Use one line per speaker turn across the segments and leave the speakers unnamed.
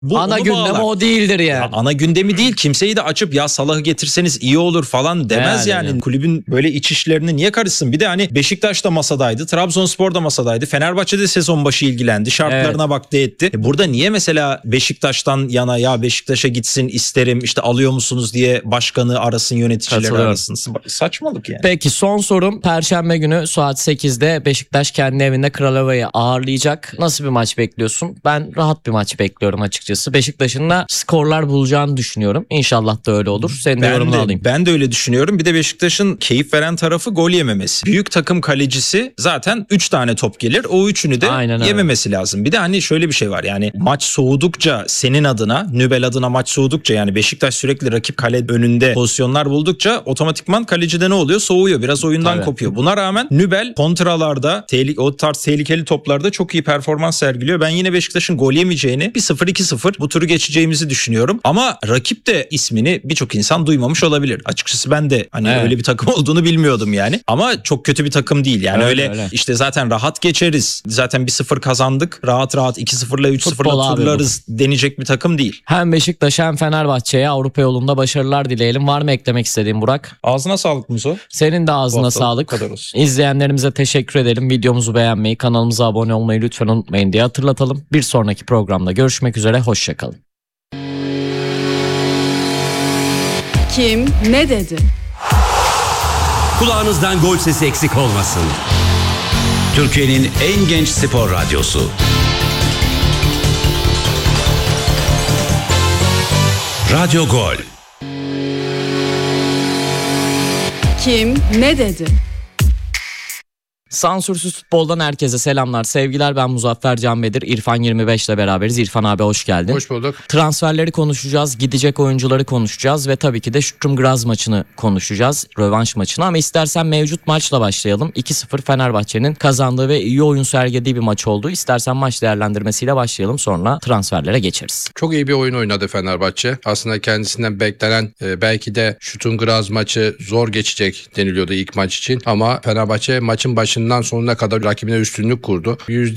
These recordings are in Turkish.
Ana
onu
gündemi
bağlar.
o değildir yani.
Ya ana gündemi değil. Kimseyi de açıp ya Salah'ı getirseniz iyi olur falan demez yani. Kulübün böyle iç işlerine niye karışsın? Bir de hani Beşiktaş da masadaydı. Trabzonspor da masadaydı. Fenerbahçe'de sezon başı ilgilendi. Şartlarına baktı etti. Burada niye mesela Beşiktaş'tan yana ya Beşiktaş'a gitsin isterim işte alıyor musunuz diye başkanı arasın, yöneticileri arasın. Saçmalık yani.
Peki son sorum, Perşembe günü saat 8'de Beşiktaş kendi evinde Kralova'yı ağırlayacak. Nasıl bir maç bekliyorsun? Ben rahat bir maç bekliyorum açıkçası. Beşiktaş'ın da skorlar bulacağını düşünüyorum. İnşallah da öyle olur. Senin de yorumunu alayım.
Ben de öyle düşünüyorum. Bir de Beşiktaş'ın keyif veren tarafı gol yememesi. Büyük takım kalecisi zaten 3 tane top gelir. O 3'ünü de yememesi lazım. Bir de hani şöyle bir şey var. Yani maç soğudukça senin adına, Nübel adına maç soğudukça yani Beşiktaş sürekli rakip kale önünde pozisyonlar buldukça otomatikman kalecide ne oluyor? Soğuyor. Biraz oyundan kopuyor. Buna rağmen Nübel kontralarda, o tarz tehlikeli toplarda çok iyi performans sergiliyor. Ben yine Beşiktaş'ın gol yemeyeceğini 1-0 2-0 bu turu geçeceğimizi düşünüyorum. Ama rakip de ismini birçok insan duymamış olabilir. Açıkçası ben de hani öyle bir takım olduğunu bilmiyordum yani. Ama çok kötü bir takım değil. Yani öyle işte zaten rahat geçeriz. Zaten 1-0 kazandık. Rahat 2-0'la 3-0'la turlarız denecek bir takım değil.
Hem Beşiktaş hem Fenerbahçe'ye Avrupa yolunda başarılar dileyelim. Var mı eklemek istediğin Burak?
Ağzına sağlık Muzo.
Senin de ağzına sağlık. İzleyenlerimize teşekkür edelim. Videomuzu beğenmeyi, kanalımıza abone olmayı lütfen unutmayın diye hatırlatalım. Bir sonraki programda görüşmek üzere. Hoşçakalın.
Kim ne dedi?
Kulağınızdan gol sesi eksik olmasın. Türkiye'nin en genç spor radyosu. Radyo Gol.
Kim ne dedi?
Sansürsüz futboldan herkese selamlar, sevgiler. Ben Muzaffer Canbedir. İrfan 25 ile beraberiz. İrfan abi hoş geldin.
Hoş bulduk.
Transferleri konuşacağız, gidecek oyuncuları konuşacağız ve tabii ki de Sturm Graz maçını konuşacağız. Rövanş maçını, ama istersen mevcut maçla başlayalım. 2-0 Fenerbahçe'nin kazandığı ve iyi oyun sergilediği bir maç oldu. İstersen maç değerlendirmesiyle başlayalım, sonra transferlere geçeriz.
Çok iyi bir oyun oynadı Fenerbahçe. Aslında kendisinden beklenen belki de Sturm Graz maçı zor geçecek deniliyordu ilk maç için. Ama Fenerbahçe maçın başında sonuna kadar rakibine üstünlük kurdu.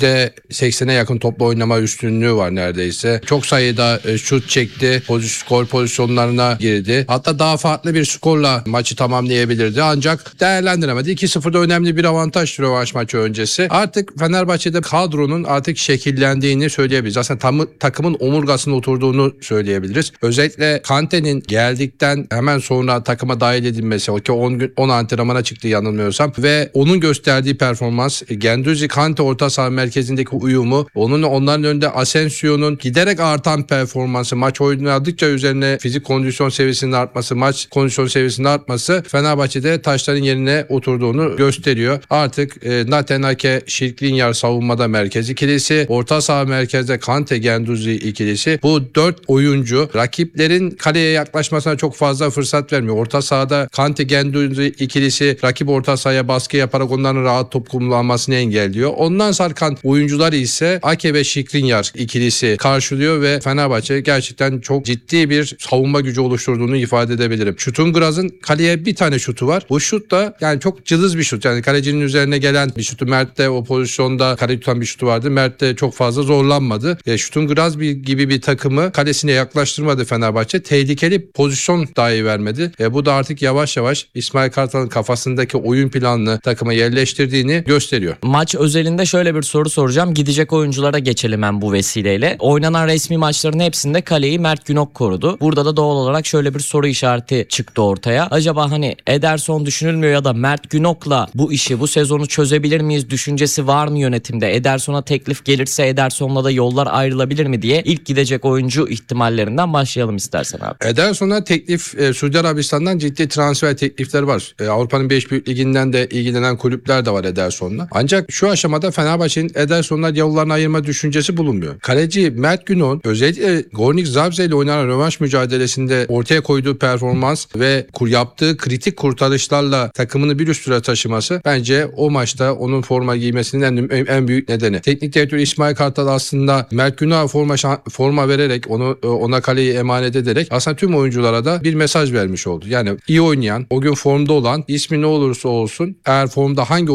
%80'e yakın topla oynama üstünlüğü var neredeyse. Çok sayıda şut çekti. Skor pozisyonlarına girdi. Hatta daha farklı bir skorla maçı tamamlayabilirdi. Ancak değerlendiremedi. 2-0'da önemli bir avantaj rövanş maçı öncesi. Artık Fenerbahçe'de kadronun artık şekillendiğini söyleyebiliriz. Aslında takımın omurgasına oturduğunu söyleyebiliriz. Özellikle Kante'nin geldikten hemen sonra takıma dahil edilmesi. O ki 10 antrenmana çıktı yanılmıyorsam ve onun gösterdiği performans, Guendouzi Kante orta saha merkezindeki uyumu, onların önünde Asensio'nun giderek artan performansı, maç oynadıkça üzerine fizik kondisyon seviyesinin artması, maç kondisyon seviyesinin artması Fenerbahçe'de taşların yerine oturduğunu gösteriyor. Artık Natenake, Skriniar savunmada merkez ikilisi, orta saha merkezde Kante Guendouzi ikilisi. Bu 4 oyuncu rakiplerin kaleye yaklaşmasına çok fazla fırsat vermiyor. Orta sahada Kante Guendouzi ikilisi rakip orta sahaya baskı yaparak onların rahat top kullanmasını engelliyor. Ondan sarkan oyuncular ise Ake ve Skriniar ikilisi karşılıyor ve Fenerbahçe gerçekten çok ciddi bir savunma gücü oluşturduğunu ifade edebilirim. Sturm Graz'ın kaleye bir tane şutu var. Bu şut da yani çok cılız bir şut. Yani kalecinin üzerine gelen bir şutu. Mert de o pozisyonda kale tutan bir şutu vardı. Mert de çok fazla zorlanmadı. Sturm Graz gibi bir takımı kalesine yaklaştırmadı Fenerbahçe. Tehlikeli pozisyon dahi vermedi. Bu da artık yavaş yavaş İsmail Kartal'ın kafasındaki oyun planını takıma yerleştirdiğini gösteriyor.
Maç özelinde şöyle bir soru soracağım. Gidecek oyunculara geçelim hem bu vesileyle. Oynanan resmi maçların hepsinde kaleyi Mert Günok korudu. Burada da doğal olarak şöyle bir soru işareti çıktı ortaya. Acaba hani Ederson düşünülmüyor ya da Mert Günok'la bu işi, bu sezonu çözebilir miyiz düşüncesi var mı yönetimde? Ederson'a teklif gelirse Ederson'la da yollar ayrılabilir mi diye ilk gidecek oyuncu ihtimallerinden başlayalım istersen abi.
Ederson'a teklif, Suudi Arabistan'dan ciddi transfer teklifleri var. Avrupa'nın 5 büyük liginden de ilgilenen kulüpler de var Ederson'la. Ancak şu aşamada Fenerbahçe'nin Ederson'la yollarını ayırma düşüncesi bulunmuyor. Kaleci Mert Günok'un özellikle Gornik Zabrze ile oynanan rövanş mücadelesinde ortaya koyduğu performans ve yaptığı kritik kurtarışlarla takımını bir üst tura taşıması bence o maçta onun forma giymesinin en büyük nedeni. Teknik direktör İsmail Kartal aslında Mert Günok'a forma vererek ona kaleyi emanet ederek aslında tüm oyunculara da bir mesaj vermiş oldu. Yani iyi oynayan, o gün formda olan, ismi ne olursa olsun, eğer formda hangi oyuncu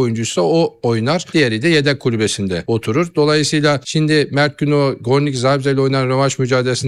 oyuncuysa o oynar. Diğeri de yedek kulübesinde oturur. Dolayısıyla şimdi Mert Günok, Gornik Zabrze ile oynanan rövanş mücadelesinde